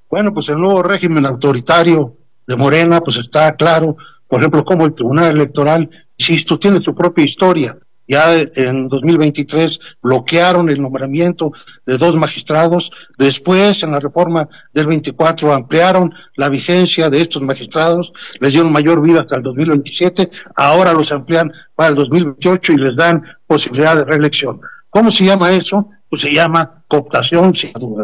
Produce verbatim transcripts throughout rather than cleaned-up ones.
Bueno, pues el nuevo régimen autoritario de Morena, pues está claro, por ejemplo, como el Tribunal Electoral, insisto, tiene su propia historia. Ya en dos mil veintitrés bloquearon el nombramiento de dos magistrados, después en la reforma del veinticuatro ampliaron la vigencia de estos magistrados, les dieron mayor vida hasta el dos mil veintisiete, ahora los amplían para el dos mil veintiocho y les dan posibilidad de reelección. ¿Cómo se llama eso? Pues se llama cooptación sin duda.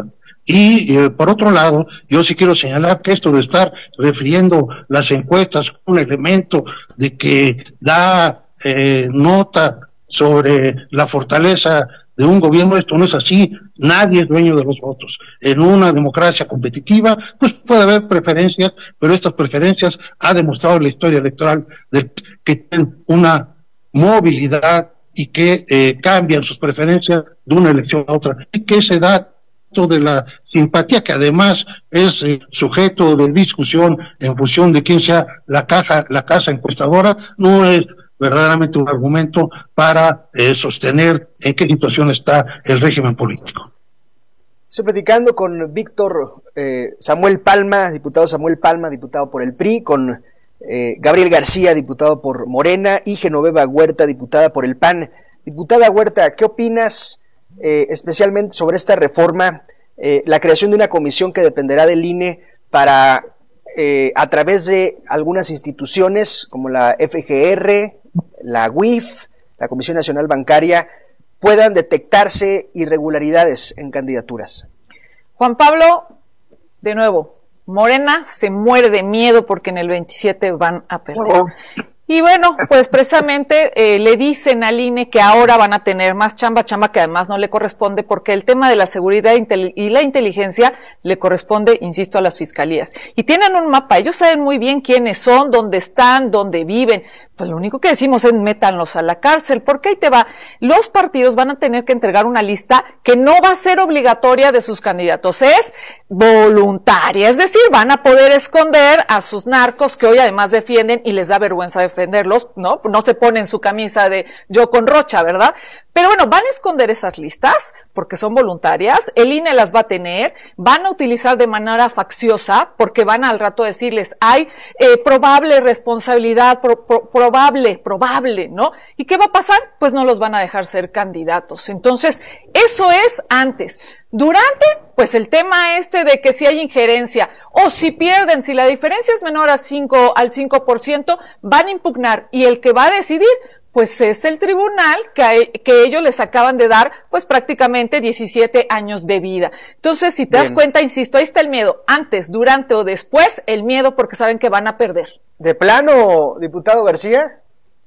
Y eh, por otro lado, yo sí quiero señalar que esto de estar refiriendo las encuestas como un elemento de que da eh, nota sobre la fortaleza de un gobierno, esto no es así. Nadie es dueño de los votos. En una democracia competitiva, pues puede haber preferencias, pero estas preferencias ha demostrado la historia electoral de que tienen una movilidad y que eh, cambian sus preferencias de una elección a otra, y que ese dato de la simpatía, que además es eh, sujeto de discusión en función de quién sea la caja, la casa encuestadora, no es verdaderamente un argumento para eh, sostener en qué situación está el régimen político. Estoy platicando con Víctor eh, Samuel Palma, diputado Samuel Palma, diputado por el P R I, con eh, Gabriel García, diputado por Morena, y Genoveva Huerta, diputada por el P A N. Diputada Huerta, ¿qué opinas eh, especialmente sobre esta reforma, eh, la creación de una comisión que dependerá del I N E para, eh, a través de algunas instituciones como la F G R, la U I F, la Comisión Nacional Bancaria, puedan detectarse irregularidades en candidaturas? Juan Pablo, de nuevo, Morena se muere de miedo porque en el veintisiete van a perder. Oh. Y bueno, pues precisamente eh, le dicen al I N E que ahora van a tener más chamba, chamba que además no le corresponde, porque el tema de la seguridad y la inteligencia le corresponde, insisto, a las fiscalías. Y tienen un mapa, ellos saben muy bien quiénes son, dónde están, dónde viven. Pues lo único que decimos es métanlos a la cárcel, porque ahí te va. Los partidos van a tener que entregar una lista que no va a ser obligatoria de sus candidatos, es voluntaria, es decir, van a poder esconder a sus narcos que hoy además defienden y les da vergüenza defenderlos, ¿no? No se ponen su camisa de yo con Rocha, ¿verdad? Pero bueno, van a esconder esas listas porque son voluntarias, el I N E las va a tener, van a utilizar de manera facciosa porque van al rato a decirles hay eh, probable responsabilidad, pro, pro, probable, probable, ¿no? ¿Y qué va a pasar? Pues no los van a dejar ser candidatos. Entonces, eso es antes. Durante, pues el tema este de que si hay injerencia o si pierden, si la diferencia es menor a cinco, al cinco por ciento, van a impugnar y el que va a decidir pues es el tribunal que, que ellos les acaban de dar, pues prácticamente diecisiete años de vida. Entonces, si te Bien. das cuenta, insisto, ahí está el miedo, antes, durante o después, el miedo porque saben que van a perder. ¿De plano, diputado García?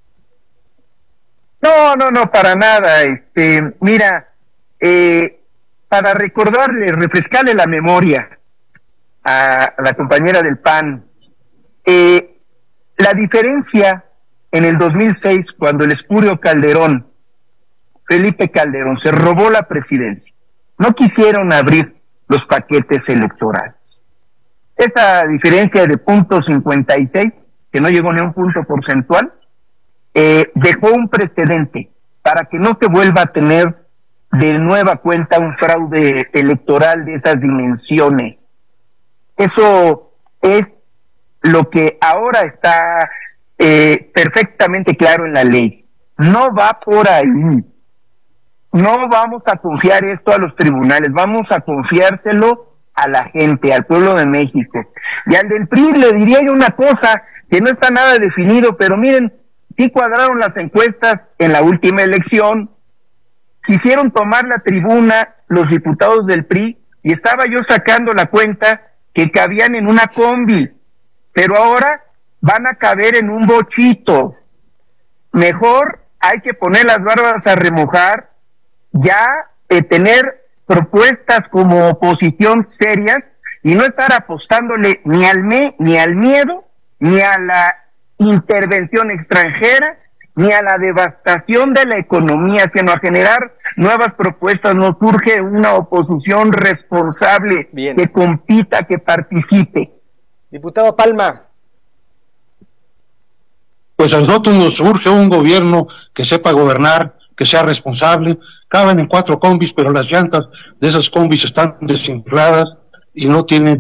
No, no, no, para nada. Este, mira, eh, para recordarle, refrescarle la memoria a la compañera del P A N, eh, la diferencia en el dos mil seis, cuando el espurio Calderón, Felipe Calderón, se robó la presidencia, no quisieron abrir los paquetes electorales. Esa diferencia de punto cincuenta y seis, que no llegó ni a un punto porcentual, eh, dejó un precedente para que no se vuelva a tener de nueva cuenta un fraude electoral de esas dimensiones. Eso es lo que ahora está Eh, perfectamente claro en la ley. No va por ahí. No vamos a confiar esto a los tribunales, vamos a confiárselo a la gente, al pueblo de México. Y al del P R I le diría yo una cosa que no está nada definido, pero miren, sí cuadraron las encuestas en la última elección, quisieron tomar la tribuna los diputados del P R I y estaba yo sacando la cuenta que cabían en una combi, pero ahora van a caber en un bochito. Mejor hay que poner las barbas a remojar, ya eh, tener propuestas como oposición serias y no estar apostándole ni al me, ni al miedo, ni a la intervención extranjera, ni a la devastación de la economía, sino a generar nuevas propuestas. Nos surge una oposición responsable, Bien. que compita, que participe. Diputado Palma. Pues a nosotros nos surge un gobierno que sepa gobernar, que sea responsable. Caben en cuatro combis, pero las llantas de esas combis están desinfladas y no tienen